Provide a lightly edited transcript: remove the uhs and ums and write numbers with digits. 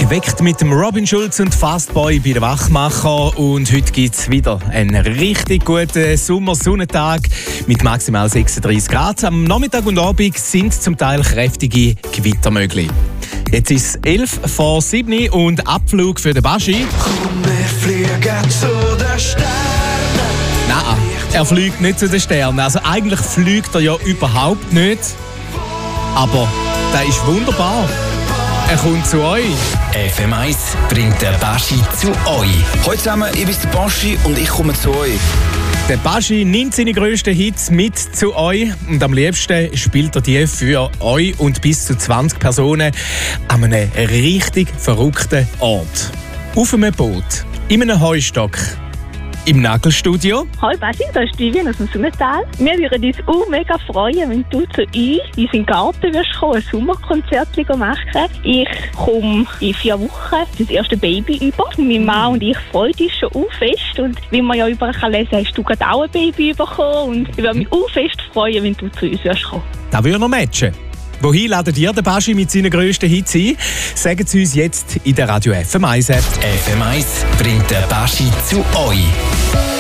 Geweckt mit dem Robin Schulz und Fastboy bei den Wachmacher. Und heute gibt es wieder einen richtig guten Sommersonnentag mit maximal 36 Grad. Am Nachmittag und Abend sind zum Teil kräftige Gewitter möglich. Jetzt ist es 11:07 und Abflug für den Baschi. Komm, wir fliegen zu den Sternen. Nein, er fliegt nicht zu den Sternen. Also eigentlich fliegt er ja überhaupt nicht. Aber das ist wunderbar. Er kommt zu euch. FM1 bringt der Baschi zu euch. Hallo zusammen, ich bin der Baschi und ich komme zu euch. Der Baschi nimmt seine grössten Hits mit zu euch und am liebsten spielt er die für euch und bis zu 20 Personen an einem richtig verrückten Ort. Auf einem Boot, in einem Heustock, im Nagelstudio. Hallo Baschi, da ist Vivian aus dem Summental. Wir würden uns auch mega freuen, wenn du zu uns in seinen Garten wirst kommen, ein Sommerkonzert machen. Ich komme in 4 Wochen das erste Baby über. Mein Mann und ich freuen uns schon auch fest. Und wie man ja überall lesen kann, hast du gerade auch ein Baby bekommen. Und ich würde mich auch fest freuen, wenn du zu uns wirst kommen. Das würde noch matchen. Wohin ladet ihr den Baschi mit seinen grössten Hits ein? Sagen Sie uns jetzt in der Radio FM1 App. FM1 bringt der Baschi zu euch.